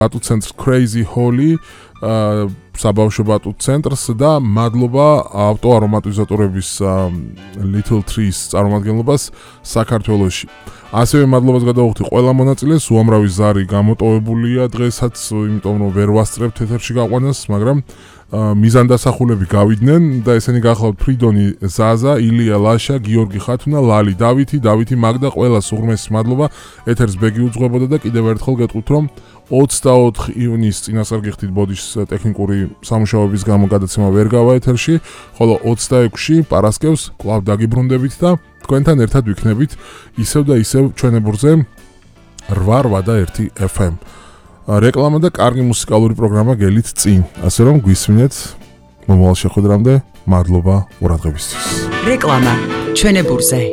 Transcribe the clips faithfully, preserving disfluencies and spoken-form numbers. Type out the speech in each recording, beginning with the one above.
ბატუტ ცენტრს Crazy Holly საბავშვო ბატუტ ცენტრს და მადლობა ავტოარომატიზატორების Little Trees წარმომადგენლობას საქართველოში. ასევე მადლობას გადავუხდი ყველა მონაწილეს, უამრავი ზარი გამოტოვებულია დღესაც, იმიტომ რომ ვერ ვასწრებთ ეთერში გაყვანას, მაგრამ მიზანდასახულები გავიდნენ და ესენი გახლავთ ფრიდონი ზაზა, ილია ლაშა, გიორგი ხათუნა, ლალი დავითი, დავითი მაგდა, ყველას უღრმესი მადლობა. ეთერს ბეგი უძღვებოდა და კიდევ ერთხელ გეტყვით, რომ ოცდაოთხ ივნის წინასწარ გიხდით ბოდიშს ტექნიკური სამუშაოების გამო გადაცემა ვერ გავა ეთერში, ხოლო ოცდაექვსში პარასკევს კვლავ დაგიბრუნდებით და თქვენთან ერთად ვიქნებით ისევ და ისევ ჩვენებურზე რვა რვა და ერთი ეფ ემ. რეკლამა და კარგი მუსიკალური პროგრამა გელით წინ. ასე რომ გვისმინეთ მომავალ შეხვედრამდე, მადლობა ყურადღებისთვის. რეკლამა ჩვენებურზე.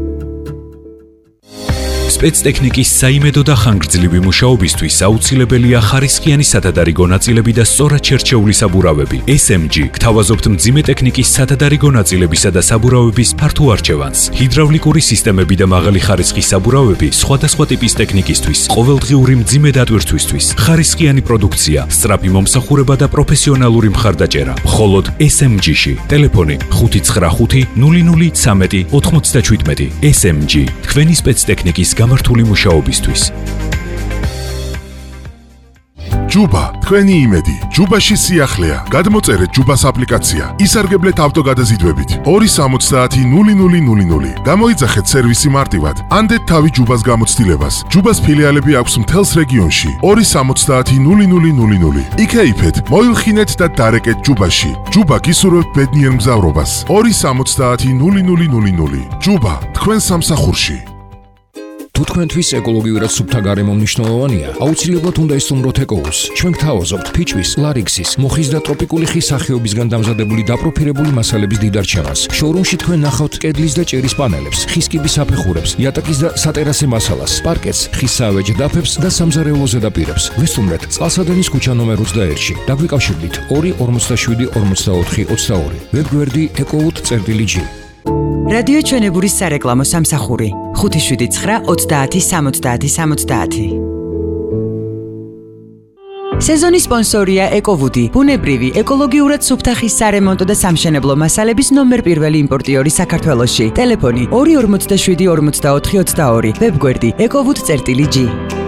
სპეცტექნიკის საიმედო და ხანგრძლივი მუშაობისთვის აუცილებელია ხარისხიანი სათადარიგო ნაწილები და სწორად შერჩეული საბურავები. ეს ემ ჯი გთავაზობთ მძიმე ტექნიკის სათადარიგო ნაწილებისა და საბურავების ფართო არჩევანს. ჰიდრავლიკური სისტემები და მაღალი ხარისხის საბურავები სხვადასხვა ტიპის ტექნიკისთვის, ყოველდღიური მძიმე დატვირთვისთვის. ხარისხიანი პროდუქცია, სწრაფი მომსახურება და პროფესიონალური მხარდაჭერა. მხოლოდ ეს ემ ჯი-ში. ტელეფონი ხუთი ცხრა ხუთი ნული ნული ცამეტი ოთხმოცდაჩვიდმეტი. ეს ემ ჯი თქვენი სპეცტექნიკის გამართული მუშაობისთვის. ჯუბა, თქვენი იმედი. ჯუბაში სიახლეა. გადმოწერეთ ჯუბას აპლიკაცია. ისარგებლეთ ავტოგადაზიდვებით. ორი სამოცდაათი ნული ნული ნული ნული. გამოიძახეთ სერვისი მარტივად. ანდეთ თავი ჯუბას გამოცდილებას. ჯუბას ფილიალები აქვს მთელს რეგიონში. ორი სამოცდაათი ნული ნული ნული ნული. იქეიფეთ, მოილხინეთ და დარეკეთ ჯუბაში. ჯუბა გისურვებთ ბედნიერ მგზავრობას. ორი სამოცდაათი ნული ნული ნული ნული. ჯუბა, თქვენ სამსახურში. თუ თქვენთვის ეკოლოგიურად სუფთა გარემო მნიშვნელოვანია, აუცილებლად უნდა ისტუმროთ ეკოუს. ჩვენ გთავაზობთ ფიჭვის, ლარიქსის, მოხის და ტროპიკული ხის სახეობისგან დამზადებული დაპროფილებული მასალების დიდარჩევანს. შოურუმში თქვენ ნახავთ კედლის და ჭერის პანელებს, ხის კიბის აფეხურებს, იატაკის და სატერასე მასალას, პარკეტს, ხის საავეჯ დაფებს და სამზარეულო ზედაპირებს. ვესტუმრეთ წყალსადენის ქუჩა ნომერ ოცდაერთში. დაგვიკავშირდით ორი ორმოცდაშვიდი ორმოცდაოთხი ოცდაორი. ვებგვერდი ეკოუთ წერტილი ჯი. რადიო ჩვენებურის სარეკლამო სამსახური ხუთი შვიდი ცხრა ოცდაათი სამოცდაათი სამოცდაათი. სეზონის სპონსორია ეკოვუდი, ბუნებრივი, ეკოლოგიურად სუფთა ხის სარემონტო და სამშენებლო მასალების ნომერ პირველი იმპორტიორი საქართველოში. ტელეფონი ორი ორმოცდაშვიდი ორმოცდაოთხი ოცდაორი. ვებგვერდი ეკოვუდ წერტილი ჯი.